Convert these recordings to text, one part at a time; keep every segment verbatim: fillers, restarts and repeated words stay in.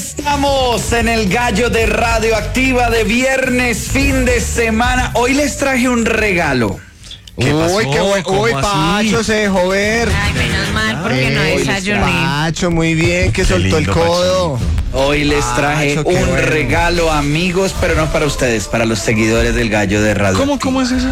estamos en el Gallo de Radioactiva de viernes, fin de semana. Hoy les traje un regalo. ¿Qué pasó? Uy, qué bueno. Uy, Pacho se dejó ver. Ay, menos mal, porque no desayuné. Pacho, muy bien, que soltó el codo. Hoy les traje Pacho, un bueno. regalo, amigos, pero no para ustedes, para los seguidores del Gallo de Radioactiva. ¿Cómo, cómo es eso?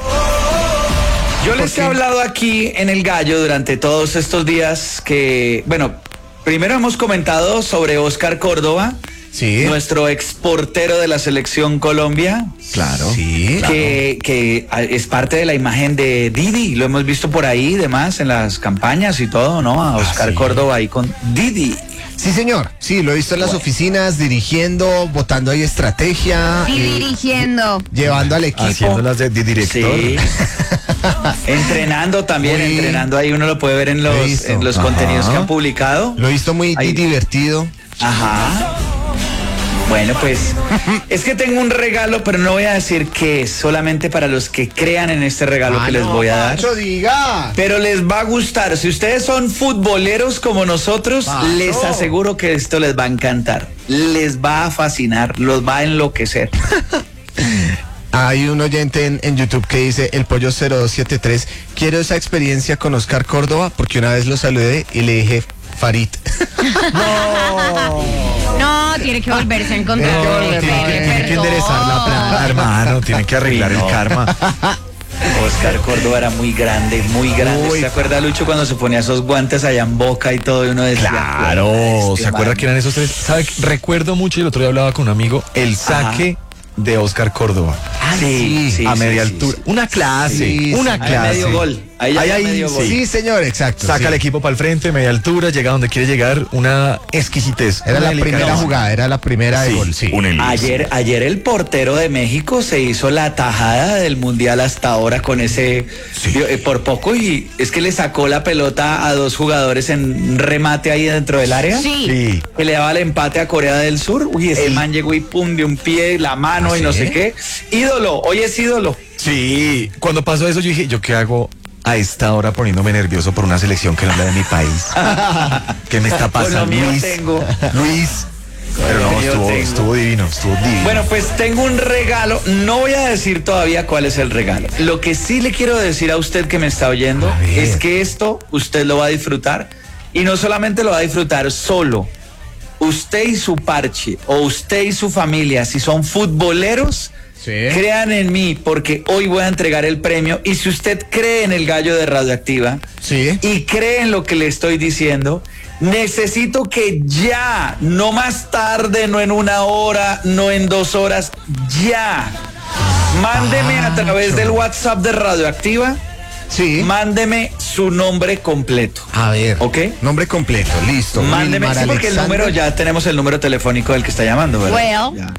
Yo les he hablado aquí en el Gallo durante todos estos días que, bueno, primero hemos comentado sobre Oscar Córdoba, Sí. nuestro exportero de la selección Colombia. Claro. Sí. Que, que es parte de la imagen de Didi, lo hemos visto por ahí, demás, en las campañas y todo, ¿no? A Oscar Ah, sí. Córdoba ahí con Didi. Sí, señor. Sí, lo he visto en las oficinas, dirigiendo, botando ahí estrategia. Y eh, dirigiendo. Llevando al equipo. Haciéndolas de, de director. Sí. Entrenando también, Muy- entrenando ahí uno lo puede ver en Lo he los, visto. en los Ajá. contenidos que han publicado. Lo he visto muy Ahí. divertido. Ajá. Bueno, pues es que tengo un regalo, pero no voy a decir qué es, solamente para los que crean en este regalo que les voy a dar. Pacho, diga. Pero les va a gustar. Si ustedes son futboleros como nosotros, Pacho. les aseguro que esto les va a encantar. Les va a fascinar, los va a enloquecer. Hay un oyente en, en YouTube que dice, el pollo cero dos siete tres, quiero esa experiencia con Oscar Córdoba, porque una vez lo saludé y le dije, Farid. No, tiene que volverse a encontrar. No, con él, tiene que- pedirle tiene que perdón. enderezar la plata. Hermano, tienen que arreglar Uy, no. el karma. Oscar Córdoba era muy grande, muy grande. Uy, ¿Se acuerda, Lucho, cuando se ponía esos guantes allá en Boca y todo? Y uno decía, Claro, este ¿se acuerda man. que eran esos tres? ¿Sabe? Recuerdo mucho, y el otro día hablaba con un amigo, el saque de Oscar Córdoba. Ah, sí, sí, a sí, media sí, altura. sí. Una clase, Sí, una sí. Ahí clase. medio gol. Ahí ya Ahí, había ahí, medio gol. Sí, señor, exacto. Saca sí. el equipo para el frente, media altura, llega donde quiere llegar, una exquisitez. Era una la primera delicadeza. jugada, era la primera de Sí, gol, sí. un elix. Ayer, ayer el portero de México se hizo la tajada del mundial hasta ahora con ese eh, por poco, y es que le sacó la pelota a dos jugadores en remate ahí dentro del área. Sí. Sí. Que le daba el empate a Corea del Sur. Uy, ese El- man llegó y pum, de un pie, la mano ¿Ah, y no sí? sé qué. Ídolo, hoy es ídolo. Sí, cuando pasó eso yo dije, ¿yo qué hago a esta hora poniéndome nervioso por una selección que no es la de mi país? ¿Qué me está Con lo pasando, mío Luis? tengo. Luis. Pero lo no, mío estuvo, tengo. estuvo divino, estuvo divino. Bueno, pues tengo un regalo. No voy a decir todavía cuál es el regalo. Lo que sí le quiero decir a usted que me está oyendo A ver. es que esto usted lo va a disfrutar. Y no solamente lo va a disfrutar solo. Usted y su parche, o usted y su familia, si son futboleros, Sí. crean en mí, porque hoy voy a entregar el premio. Y si usted cree en el Gallo de Radioactiva Sí. y cree en lo que le estoy diciendo, necesito que ya, no más tarde, no en una hora, no en dos horas, ya, mándeme a través del WhatsApp de Radioactiva, Sí. mándeme su nombre completo. A ver. ¿Ok? Nombre completo, listo. Mándeme, Wilmar sí, porque el Alexander. número, ya tenemos el número telefónico del que está llamando, ¿verdad? Well. Ya, ya.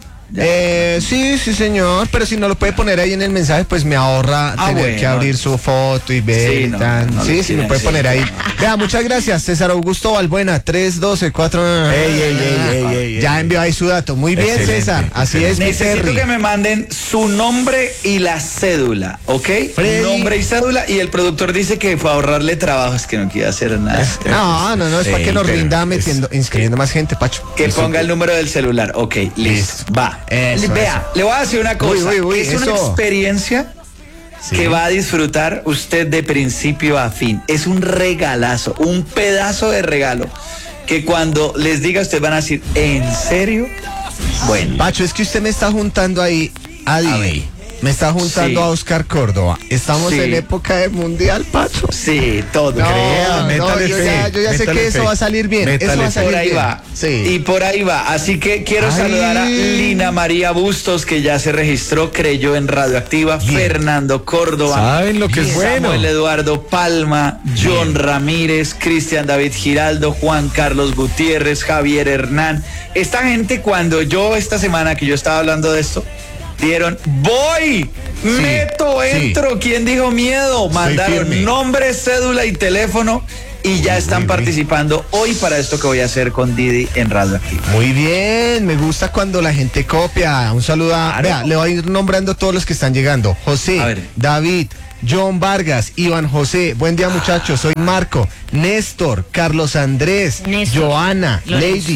Eh, sí, sí, señor, pero si no lo puede poner ahí en el mensaje, pues me ahorra Ah, tener bueno. que abrir su foto y ver Sí, y no, tan. no lo sí, sí, quieren, lo puede sí. poner ahí. Vea, muchas gracias, César Augusto Balbuena, tres doce cuatro. Ey, ey, ey, ey, ey, Ya ey. envió ahí su dato. Muy bien, Excelente, César. Así es, mi Necesito Terry. que me manden su nombre y la cédula, ¿ok? Freddy. Nombre y cédula, y el productor dice que fue a ahorrarle trabajo, es que no quiere hacer nada. No, no, no, es para Sí, que nos pero rinda es- metiendo, inscribiendo más gente, Pacho. Que Eso. ponga el número del celular. Ok, listo. Listo. Va. Eso, Vea, eso. le voy a decir una cosa. Uy, uy, uy, es una eso. experiencia Sí. que va a disfrutar usted de principio a fin. Es un regalazo, un pedazo de regalo. Que cuando les diga, ustedes van a decir, ¿en serio? Bueno. Pacho, es que usted me está juntando ahí a D J. Me está juntando Sí. a Oscar Córdoba. Estamos Sí. en época de mundial, Pacho. Sí, todo. No, Crea, no, métale yo fe, ya, yo ya sé métale que eso fe. va a salir bien. Métale Eso va a fe. salir Por ahí bien. va. Sí. Y por ahí va. Así que quiero Ay. saludar a Lina María Bustos, que ya se registró, creyó en Radioactiva. Bien. Fernando Córdoba. ¿Saben lo que es bueno? Samuel Eduardo Palma, John Ramírez, Cristian David Giraldo, Juan Carlos Gutiérrez, Javier Hernán. Esta gente, cuando yo esta semana que yo estaba hablando de esto, dieron, voy, meto, sí. entro. ¿Quién dijo miedo? Mandaron firme. nombre, cédula y teléfono, y ya están uy. participando hoy para esto que voy a hacer con Didi en Radioactiva. Muy bien, me gusta cuando la gente copia. Un saludo a... Vea, le voy a ir nombrando todos los que están llegando. José, A ver. David, John Vargas, Iván José, buen día muchachos, soy Marco, Néstor, Carlos Andrés, Néstor. Joana, Lorenzo. Lady,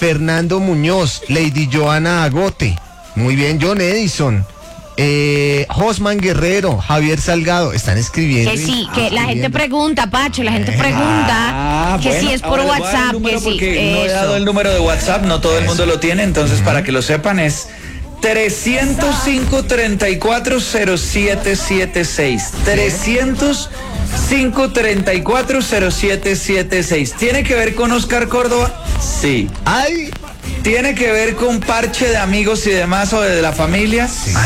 Fernando Muñoz, Lady Joana Agote. Muy bien, John Edison. Eh, Josman Guerrero, Javier Salgado, están escribiendo. Que sí, y- que ah, la gente escribiendo. pregunta, Pacho, la gente Eh, pregunta Ah, que bueno, si es por ahora les voy a dar el WhatsApp, número que sí. porque no he Eso. dado el número de WhatsApp, no todo el mundo lo tiene, entonces para que lo sepan es trescientos cinco, treinta y cuatro, cero siete siete seis. trescientos cinco, treinta y cuatro, cero siete siete seis. ¿Tiene que ver con Oscar Córdoba? Sí. Ay, ¿Tiene que ver con parche de amigos y demás o de la familia?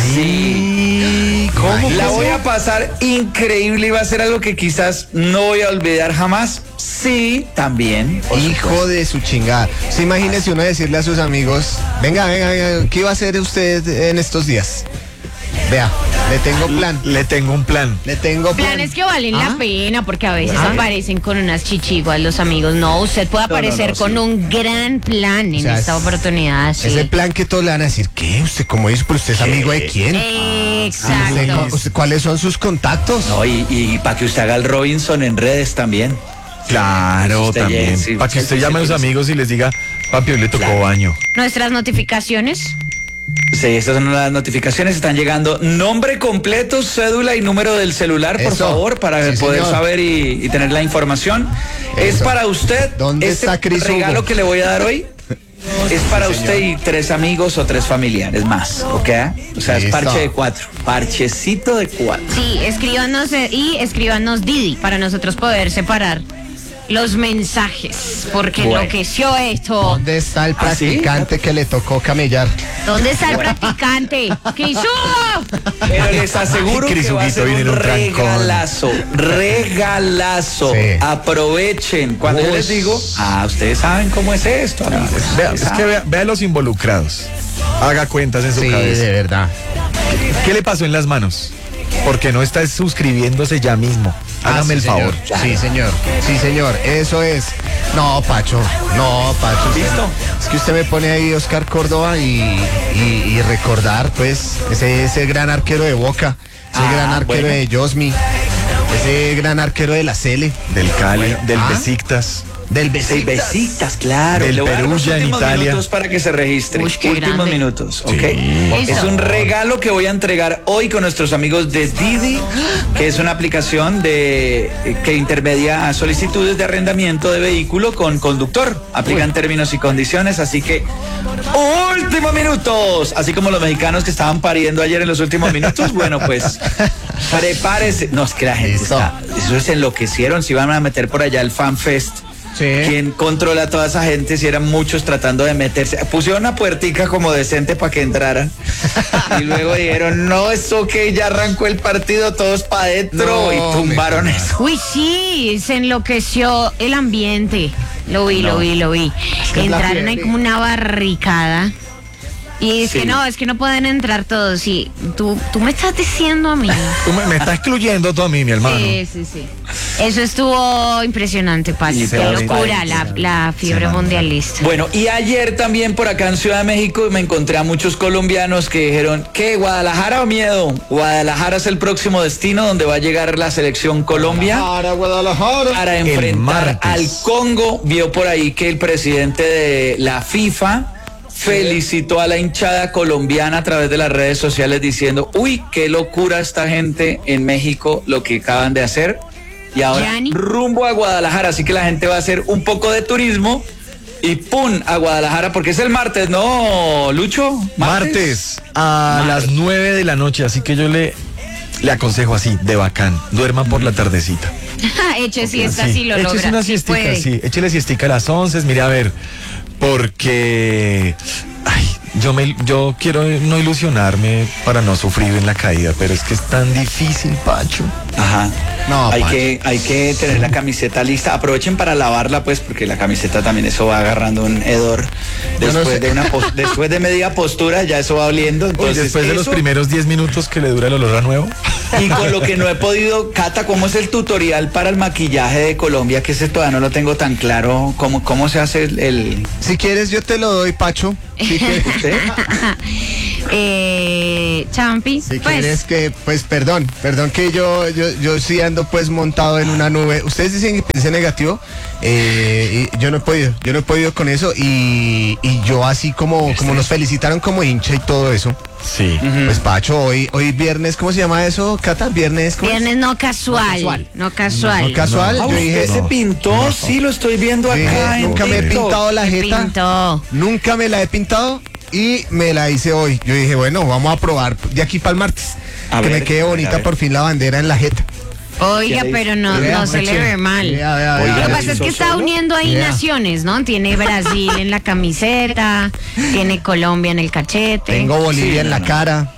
ay, ¿cómo? La ¿Cómo? voy a pasar increíble y va a ser algo que quizás no voy a olvidar jamás. Sí, también. por Hijo supuesto. de su chingada. Se imagínese uno decirle a sus amigos, venga, venga, venga, ¿qué iba a hacer usted en estos días? Vea, le tengo plan, Le tengo un plan. le tengo plan. Planes que valen ¿Ah? la pena porque a veces Ah. aparecen con unas chichiguas los amigos. No, usted puede No, no, aparecer no, con sí. un gran plan en O sea, esta es- oportunidad. Sí. Ese plan que todos le van a decir, ¿qué? ¿Usted cómo dice? ¿Pero usted es amigo de quién? ¿Usted Exacto. co- usted- ¿Cuáles son sus contactos? No, y, y para que usted haga el Robinson en redes también. Claro, Usted también. ya- sí, Para que sí, usted sí, llame a sí, los sí. amigos y les diga, papi, hoy le tocó Claro. baño. Nuestras notificaciones. Sí, estas son las notificaciones, están llegando. Nombre completo, cédula y número del celular, por Eso. favor, para Sí, poder señor. saber y, y tener la información. Es Eso. para usted. ¿Dónde este está Cris regalo Hugo? que le voy a dar hoy es para usted y tres amigos o tres familiares más, ¿ok? O sea, es Listo. parche de cuatro. Parchecito de cuatro. Sí, escríbanos eh, y escríbanos Didi para nosotros poder separar los mensajes. Porque Bueno. enloqueció esto. ¿Dónde está el ¿Ah, sí? practicante que le tocó camellar? ¿Dónde está el practicante? ¡Cris Hugo! Pero les aseguro que va a Crisuguito ser viene un en un trancón. regalazo, regalazo. Sí. Aprovechen. Cuando yo Uy. les digo, ah, ustedes saben cómo es esto, amigos. Vea, Ustedes es que saben. vea, vea los involucrados. Haga cuentas en su Sí, cabeza. de verdad. ¿Qué le pasó en las manos? Porque no está suscribiéndose ya mismo. Hágame Ah, el sí, favor. señor. Sí, señor. Sí, señor. Eso es. No, Pacho. No, Pacho. usted- ¿Listo? Es que usted me pone ahí Oscar Córdoba y, y- y recordar, pues, ese, ese gran arquero de Boca, ese Ah, gran arquero bueno. de Josmi, ese gran arquero de la Cele, Del Cali, del Ah. Besiktas. del Seis Besiktas. besitas, claro. Del Le voy a dar los Perugia en últimos Italia. minutos para que se registre. Uy, qué últimos grande. minutos, ¿ok? Eso. Es un regalo que voy a entregar hoy con nuestros amigos de Didi, que es una aplicación de que intermedia solicitudes de arrendamiento de vehículo con conductor. Aplican términos y condiciones, así que últimos minutos. Así como los mexicanos que estaban pariendo ayer en los últimos minutos, bueno, pues prepárese. No, es que la gente Listo. está, eso se enloquecieron, si van a meter por allá el Fan Fest. Sí. ¿Quién controla a toda esa gente si eran muchos tratando de meterse? Pusieron una puertica como decente para que entraran. Y luego dijeron, no, eso que ya arrancó el partido, todos para adentro. No, y tumbaron me- eso. Uy, sí, se enloqueció el ambiente. Lo vi, lo No. vi, lo vi. que es la Entraron ahí fiebre. como una barricada. Y es Sí. que no, es que no pueden entrar todos. Sí, tú, tú me estás diciendo a mí. Tú me, me estás excluyendo tú a mí, mi hermano. Sí, sí, sí. Eso estuvo impresionante, Pacho. Y Qué se va locura, a la, la fiebre mundialista. Bueno, y ayer también por acá en Ciudad de México me encontré a muchos colombianos que dijeron, ¿qué? ¿Guadalajara o miedo? Guadalajara es el próximo destino donde va a llegar la selección Colombia. Guadalajara, Guadalajara. Para El enfrentar martes. al Congo. Vio por ahí que el presidente de la FIFA felicitó a la hinchada colombiana a través de las redes sociales diciendo, uy, qué locura esta gente en México lo que acaban de hacer. Y ahora Gianni. rumbo a Guadalajara, así que la gente va a hacer un poco de turismo y pum, a Guadalajara, porque es el martes, ¿no, Lucho? Martes a Martes. las nueve de la noche, así que yo le, le aconsejo así, de bacán. Duerman por la tardecita. Eche siesta si lo Échese logra. una sí siestica, puede. sí. Échele siestica a las once, mire a ver, porque ay, yo me yo quiero no ilusionarme para no sufrir en la caída, pero es que es tan difícil, Pacho. Ajá. No, hay Pacho. que, hay que tener la camiseta lista. Aprovechen para lavarla, pues, porque la camiseta también eso va agarrando un hedor. Yo no Después sé. de una pos- después de media postura ya eso va oliendo. Uy, Entonces, después de los eso, primeros diez minutos que le dura el olor a nuevo. y con lo que no he podido, Cata, ¿cómo es el tutorial para el maquillaje de Colombia? Que ese todavía no lo tengo tan claro. ¿Cómo, cómo se hace el, el- Si quieres, yo te lo doy, Pacho. Si quieres. usted? Eh, Champi, Si pues. quieres que, pues perdón, perdón que yo, yo, yo sí ando pues montado en una nube. Ustedes dicen que pensé negativo, eh, y yo no he podido, yo no he podido con eso y, y yo así como, como nos felicitaron como hincha y todo eso. Sí. Pues Pacho, hoy, hoy viernes, ¿cómo se llama eso, Cata? Viernes, ¿cómo es? Viernes no casual. No casual. No casual, Ah, yo ¿usted dije, se pintó? Sí, lo estoy viendo dije, acá. en nunca me he TikTok. pintado la Se jeta. pintó. Nunca me la he pintado y me la hice hoy. Yo dije, bueno, vamos a probar de aquí para el martes. A que ver, me quede a bonita ver. por fin la bandera en la jeta. Oiga, ¿Qué le pero no, Vea, no se le Mache. ve mal. Vea, vea, Oiga, vea, Lo que vea. pasa es que ¿hizo está solo? uniendo ahí Vea. naciones, ¿no? Tiene Brasil en la camiseta, tiene Colombia en el cachete. Tengo Bolivia Sí, en la no, no. cara.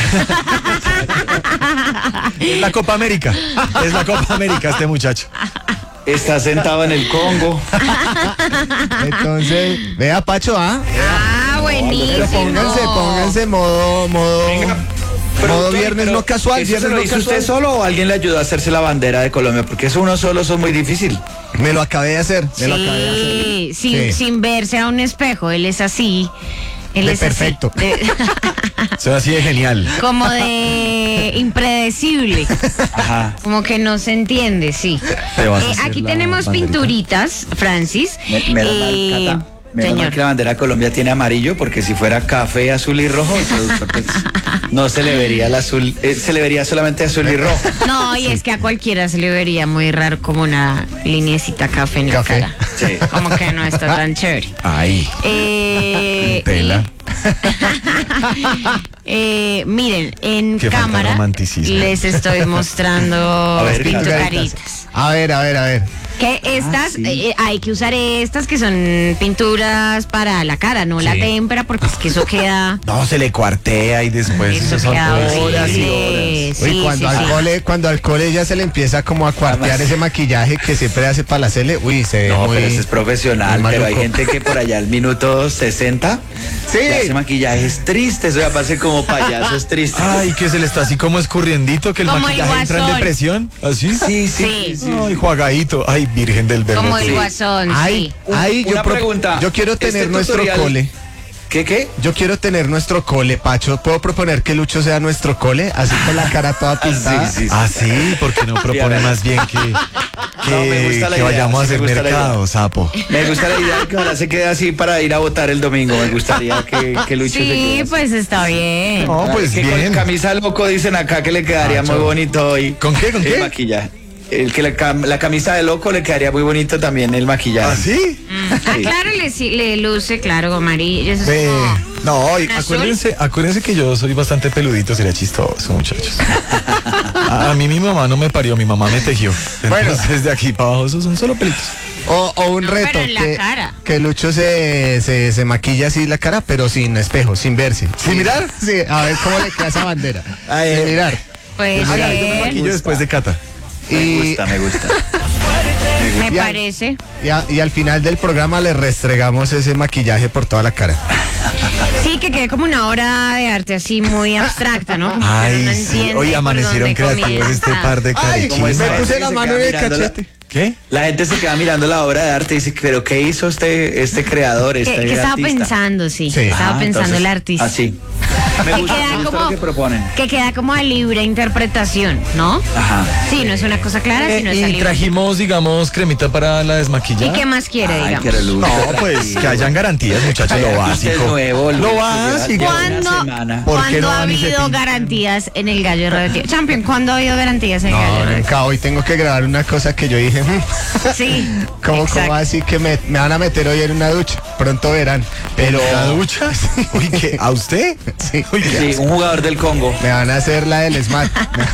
Es la Copa América. Es la Copa América este muchacho. Está sentado en el Congo. Entonces, vea, Pacho, ¿ah? Ah, buenísimo. Pero pónganse, pónganse modo, modo, modo viernes no casual, ¿Eso viernes se lo no hizo usted casual. solo o alguien le ayudó a hacerse la bandera de Colombia? Porque eso uno solo eso es muy difícil. Me lo acabé de hacer, me lo acabé de hacer. Sí, sin, Sí. sin verse a un espejo, él es así. Él De es así, perfecto. de- Soy así de genial. como de impredecible. Ajá. Como que no se entiende, sí. Te vas a Eh, hacer aquí la tenemos banderita. pinturitas, Francis. Me, menos Eh, mal, Cata, menos mal señor. que la bandera de Colombia tiene amarillo, porque si fuera café, azul y rojo, el productor, pues, no se le vería el azul, eh, se le vería solamente azul y rojo. No, y es que a cualquiera se le vería muy raro como una lineecita café en Café. la cara. Sí. Como que no está tan chévere. Ay. Eh, Tela. eh, miren, en Qué falta de cámara romanticismo. les estoy mostrando ver, pinturitas. A ver, a ver, a ver. Que estas, sí. eh, hay que usar estas que son pinturas para la cara, no la témpera, porque es que eso queda, No, se le cuartea y después eso son queda horas y horrible. Uy, Sí, cuando, sí, al sí. cole, cuando al cole ya se le empieza como a cuartear Además- ese maquillaje que siempre hace para la cele, uy, se ve No, muy... pero ese es profesional, muy pero hay maluco. gente que por allá al minuto sesenta Sí. le hace maquillaje es triste, eso ya parece como payasos tristes. Ay, que se le está así como escurriendito, que el Como el maquillaje entra en Guasón. depresión. ¿Así? Sí, sí, Sí. sí. Ay, juagadito. Ay, virgen del verbo. Como el Sí. guasón, Ay, sí. ay, yo, Una pro- pregunta. yo quiero tener Este nuestro tutorial- cole. ¿Qué, qué? Yo quiero tener nuestro cole, Pacho. ¿Puedo proponer que Lucho sea nuestro cole? Así con la cara toda pintada. sí, sí. Ah, sí, porque no propone Fíjate. más bien que, que, No, me gusta la que idea, vayamos a sí me hacer gusta la mercado, idea. sapo. Me gusta la idea de que ahora se quede así para ir a votar el domingo. Me gustaría que, que Lucho se quede Sí, así. pues está bien. No, pues que bien. con camisa loco dicen acá que le quedaría Macho. muy bonito hoy. ¿Con qué, con el qué? maquillaje. El que la, cam- la camisa de loco le quedaría muy bonito también el maquillaje. ¿Ah, sí? Ah, claro, le, sí, le luce, claro, amarillo. Eso es Ve. como- No, y ¿Azul? acuérdense, acuérdense que yo soy bastante peludito, sería chistoso, muchachos. A, a mí mi mamá no me parió, mi mamá me tejió. Bueno. Entonces de aquí para abajo esos son solo pelitos. O, o un No, reto, pero en la que, cara. que Lucho se, se, se maquilla así la cara, pero sin espejo, sin verse. ¿Sin mirar? Sí, a ver cómo le queda esa bandera. Ay, sin mirar. Puede Ay, yo me ser, maquillo después de Cata. Me Y, gusta, me gusta. me y al- parece. y, a- y al final del programa le restregamos ese maquillaje por toda la cara. Sí, que quede como una obra de arte así muy abstracta, ¿no? Como que uno Ay, no sí. entiende Hoy por amanecieron dónde creativos comienza. este par de Ay, carechinos. ¿cómo es? me esa puse gente la que se mano queda en el mirándola? cachete. ¿Qué? La gente se queda mirando la obra de arte y dice, pero ¿qué hizo este, este creador, ¿Qué, este qué estaba artista? pensando? Sí, Sí. estaba Ah, pensando entonces, el artista. Así. Me Que gusta, queda me gusta como- lo que proponen. Que queda como a libre interpretación, ¿no? Ajá. Sí, no es una cosa clara, sino es a Eh, y libre. trajimos, digamos, cremita para la ¿Y desmaquillada. qué más quiere, Ay, digamos? qué reluz. No, pues que hayan garantías, muchachos, lo Este básico. es nuevo, Luis, Lo que básico. lleva ¿Cuándo, una semana. ¿Por qué ¿cuándo no ha van y se habido pintan? garantías en el gallo radioactivo? Champion, ¿cuándo ha habido garantías en el gallo No, radioactivo? nunca. Hoy tengo que grabar una cosa que yo dije. "Mm, Sí, ¿Cómo, exacto. cómo así que me, me van a meter hoy en una ducha? Pronto verán. Pero ¿La ducha? Uy, ¿qué? ¿A usted? sí, Uy, qué Sí, un jugador del Congo. me van a hacer la del SMAT.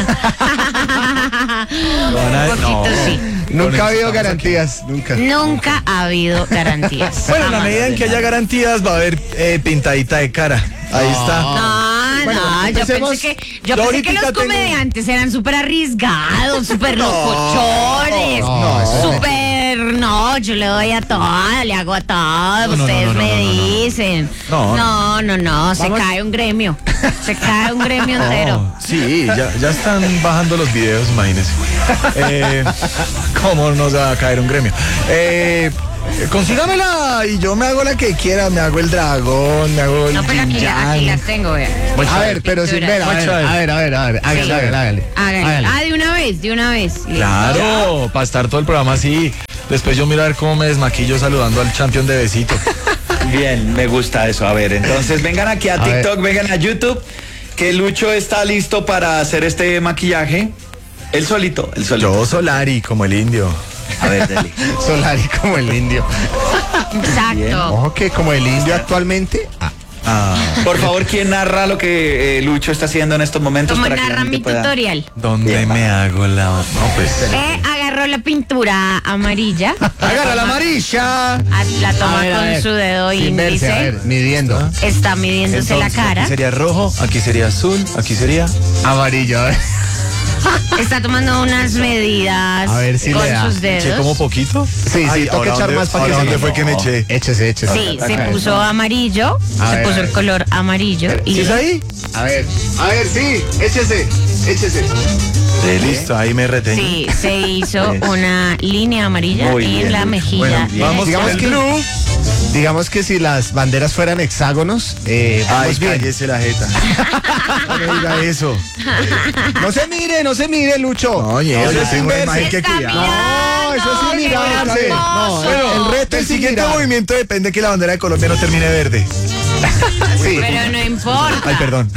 van a- Un poquito no. sí. Nunca ha habido Estamos garantías, nunca. Nunca ha habido garantías. Bueno, en la Jamás. medida en que haya garantías va a haber eh, pintadita de cara. Ahí está. No, Bueno, no, yo empecemos. pensé que, yo Yo pensé ahorita que los tengo- comediantes eran súper arriesgados, súper locochones, no, eso es súper, no, yo le doy a todo, le hago a todo, No, no, ustedes no, no, me no, no, no. dicen. No. No, no, no, se Vamos. cae un gremio, se cae un gremio entero. No, sí, ya, ya están bajando los videos, imagínense. Eh, ¿Cómo nos va a caer un gremio? Eh, eh, consígamela y yo me hago la que quiera, me hago el dragón, me hago el No, pero aquí, yin la- aquí yang. las tengo, vea. A ver, pero sin ver, a ver, a ver, a ver, a ver, hágale, Sí. hágale, hágale. Hágale. Hágale. Ah, de una vez, de una vez. Listo. Claro, para estar todo el programa así. Después yo miro a ver cómo me desmaquillo saludando al champion de besito. Bien, me gusta eso. A ver, entonces vengan aquí a A ver. TikTok, vengan a YouTube, que Lucho está listo para hacer este maquillaje. Él solito, él solito. Yo Solari, como el indio. A ver, Deli. Solari como el indio. Exacto. Ojo que como el indio actualmente. Ah, Ah, Por favor, ¿quién narra lo que eh, Lucho está haciendo en estos momentos? Como para que la narra gente mi pueda- tutorial. ¿dónde Bien, me hago la...? No, pues... Eh, agarró la pintura amarilla. ¡Agarra la amarilla! Ah, La toma a ver, a con ver. su dedo sin verse, a índice. ver, midiendo. Está midiéndose la cara. Aquí sería rojo, aquí sería azul, aquí sería... Amarillo, a ver. Está tomando unas medidas A ver si con le da. sus ¿Eché dedos. como poquito? Sí, sí, Ay, toca ¿ahora echar dónde- más para que ahora se dónde le- fue que me eché? Échese, échese. Sí, se Acá. puso amarillo. A Se ver, puso a el ver. color amarillo. Y ¿Sí es ahí? A ver, a ver, sí, échese, échese. Eh, listo, ahí me reteñí. sí, se hizo una línea amarilla Muy en bien, la Lucho. mejilla. Bueno, bien. Vamos derecha. con el blue. Digamos que si las banderas fueran hexágonos, eh, Ay, vamos bien. cállese la jeta. No me diga eso. No se mire, no se mire, Lucho. Oye, No, yo eso es tengo una inverso. imagen que Está cuidar. No, eso sí qué mirarse. No, hermoso. el reto El es siguiente mirar. movimiento depende que la bandera de Colombia no termine verde. Sí. Pero no importa. Ay, perdón.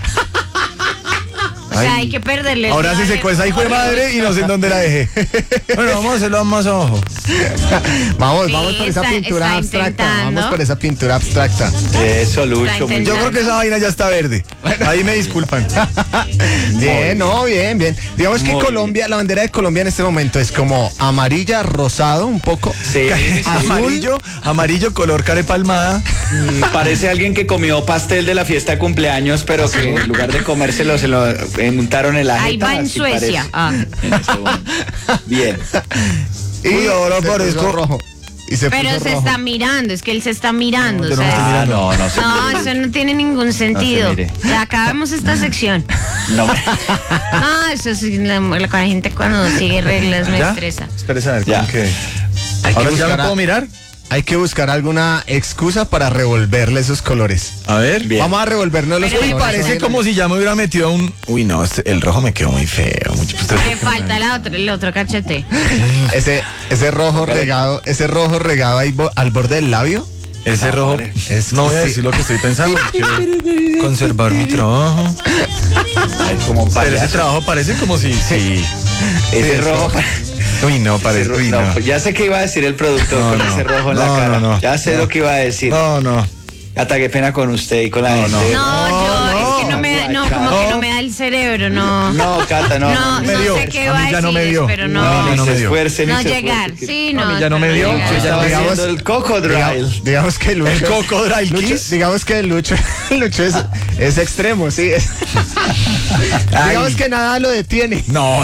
O sea, hay que perderle. el Ahora sí miedo se al cuesta hijo de madre y no sé en dónde la dejé. Bueno, vamos a hacerlo más abajo. Vamos, Sí, vamos por esa está- pintura está abstracta. intentando. Vamos por esa pintura abstracta. Eso, Lucho. Está muy bien. Yo creo que esa vaina ya está verde. Ahí me disculpan. Bien, no, bien, bien. Digamos que Muy Colombia, la bandera de Colombia en este momento es como amarilla, rosado, un poco. Sí, sí, sí. Amarillo, amarillo, color carepalmada. Mm, Parece alguien que comió pastel de la fiesta de cumpleaños, pero que en lugar de comérselo se lo untaron en la Ahí jeta. va en así Suecia. parece. Ah. En ese momento. Bien. Y Uy, ahora se parezco- puso rojo. Y se Pero puso se rojo. está mirando, es que él se está mirando. No, yo o no me sea, estoy Ah, mirando. no, no se no, mire. eso no tiene ningún sentido. mire. Ya acabamos esta sección. No, No, eso sí, la, la gente cuando sigue reglas me ¿Ya? estresa. Espérese a ver, Ya. ¿cómo que? Hay que ¿Ahora ya buscar me a- puedo mirar? Hay que buscar alguna excusa para revolverle esos colores. A ver. Bien. Vamos a revolvernos los Pero Uy, me colores. parece como si ya me hubiera metido un... Uy, no, este- el rojo me quedó muy feo. Mucho, pues, Le falta la otra, el otro cachete. Ese, ese rojo regado, ese rojo regado ahí bo- al borde del labio. Ese rojo... vale. Es- no voy a sí. decir lo que estoy pensando. Quiero conservar mi trabajo. Ay, como Pero ese payaso. trabajo parece como si... Sí. Ese Sí, rojo. Uy, no, ese parece... ro- Uy, no, no. pues ya sé que iba a decir el productor No, con no. ese rojo en No, la cara. no, no. Ya sé No. lo que iba a decir. No, no. Hasta qué pena con usted y con la gente. No, yo, no. es que no me, no, como que no me da el cerebro, no. No, Cata, no. No, me no dio. sé qué A va mí a ya no me decir, dio. pero No, no. a mí ni no se me dio. esfuerce, ni No se llegar, esfuerce. sí, A no. mí ya no me dio. llegar. Yo ya Estaba digamos- haciendo el cocodrile. Digamos, digamos que Lucho. El Cocodrile Lucho- Kiss. digamos que Lucho, Lucho es, es extremo, sí. es- digamos que nada lo detiene. No.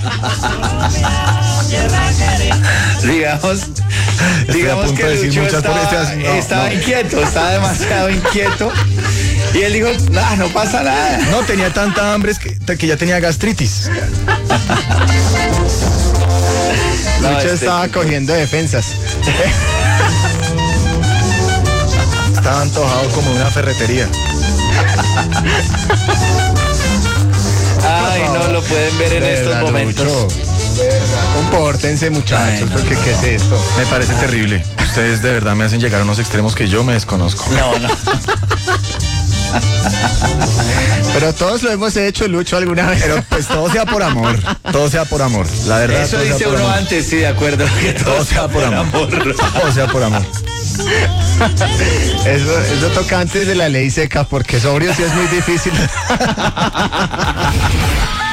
digamos, a digamos punto que de decir Lucho muchas estaba, por este- no, estaba no. inquieto, estaba demasiado inquieto. Y él dijo, nah, no pasa nada. No, tenía tanta hambre es que, que ya tenía gastritis. No, Lucho este- estaba cogiendo defensas. Estaba antojado como una ferretería. Ay, no lo pueden ver en estos Verdad, momentos. Lucho. Verdad, compórtense, muchachos, Ay, no, porque ¿qué es esto? Me parece terrible. Ustedes de verdad me hacen llegar a unos extremos que yo me desconozco. No, no. Pero todos lo hemos hecho, Lucho, alguna vez. Pero pues todo sea por amor. Todo sea por amor. La verdad. Eso todo sea dice por uno amor. antes, sí, de acuerdo. Que Todo sea por amor. Todo sea por amor. Eso, eso toca antes de la ley seca, porque sobrio sí es muy difícil.